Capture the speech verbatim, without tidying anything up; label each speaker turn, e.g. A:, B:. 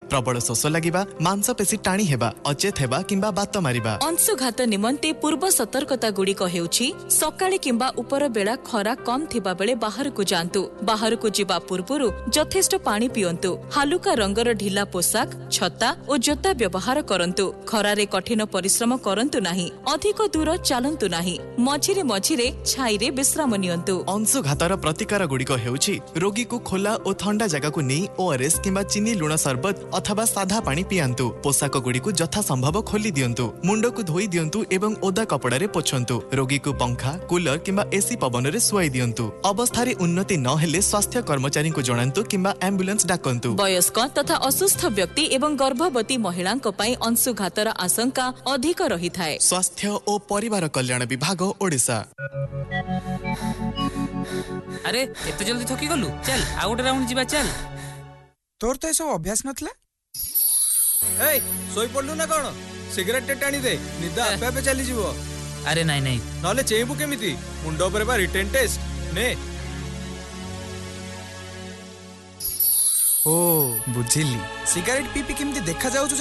A: प्रबल शोष लगिबा मांसपेशी टाणी हेबा अचेत हेबा किंबा बात मारिबा।
B: अंशुघात निमंते पूर्व सतर्कता गुड़िक हेउछि सकाळे किंबा उपर बेला खरा कम थिबा बेले बाहर को जांतु। बाहर को जिबा पूर्वरु यथेष्ट पानी पियंतु। हालुका रंगर ढिला पोशाक छता और जोता व्यवहार करंतु। खरारे कठिन परिश्रम करंतु नाही। अधिक दूर चलंतु नाही। मझिरे मझिरे छाईरे विश्राम नियंतु।
A: अंशुघातर प्रतिकार गुड़िक हेउछि रोगी को खोला और ठंडा जगह को नहीं ओआरएस किंबा चीनी लुण सरबत अथवा साधा पानी पियांतु। पोशाक गुड़ी को यथा संभव खोली दियंतु। मुंड को धोई दियंतु एवं ओदा कपड़ा रे पोछंतु। रोगी को पंखा कूलर किंबा एसी पवन रे सुआई दियंतु। अवस्था रे उन्नति न हेले स्वास्थ्य कर्मचारी को जणांतु किंबा एम्बुलेंस डाकंतु।
B: वयस्क तथा असुस्थ व्यक्ति एवं गर्भवती महिलांक पई अंशुघातर आशंका अधिक रही थाए।
A: स्वास्थ्य और परिवार कल्याण विभाग ओडिशा।
C: अरे एते जल्दी थकी गलु चल आ गोटे राउंड जीवा चल।
D: तोर तो सब अभ्यास नथला।
E: ए सोई पड़लु ना कोन सिगरेट टे टाणी दे निदा आपे आपे चली जीवो।
C: अरे नहीं नहीं
E: नले चेइबु केमिति मुंडो ऊपर बा रिटेन टेस्ट ने।
D: ओ बुझिली सिगरेट पी पी केमिति देखा जाउ